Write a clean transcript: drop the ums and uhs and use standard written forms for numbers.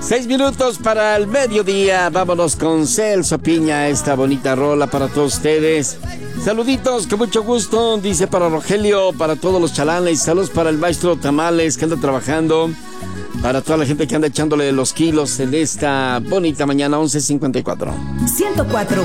6 minutos para el mediodía. Vámonos con Celso Piña, esta bonita rola para todos ustedes. Saluditos, con mucho gusto, dice para Rogelio, para todos los chalanes. Saludos para el maestro Tamales que anda trabajando. Para toda la gente que anda echándole los kilos en esta bonita mañana, 11:54. 104.